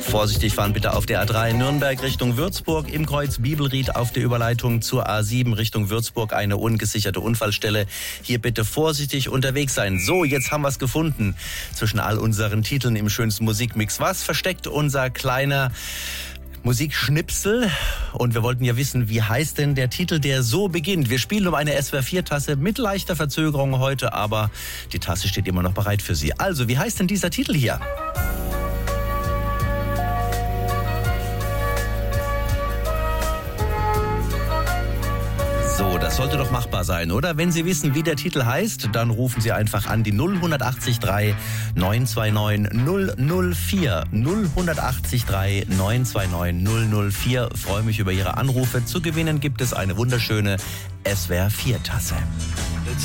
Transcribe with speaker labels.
Speaker 1: Vorsichtig fahren bitte auf der A3 Nürnberg Richtung Würzburg, im Kreuz Bibelried auf der Überleitung zur A7 Richtung Würzburg eine ungesicherte Unfallstelle. Hier bitte vorsichtig unterwegs sein. So, jetzt haben wir es gefunden zwischen all unseren Titeln im schönsten Musikmix. Was versteckt unser kleiner Musikschnipsel? Und wir wollten ja wissen, wie heißt denn der Titel, der so beginnt? Wir spielen um eine SWR4-Tasse mit leichter Verzögerung heute, aber die Tasse steht immer noch bereit für Sie. Also, wie heißt denn dieser Titel hier? So, das sollte doch machbar sein, oder? Wenn Sie wissen, wie der Titel heißt, dann rufen Sie einfach an die 0183 929 004. 0183 929 004. Freue mich über Ihre Anrufe. Zu gewinnen gibt es eine wunderschöne SWR4-Tasse.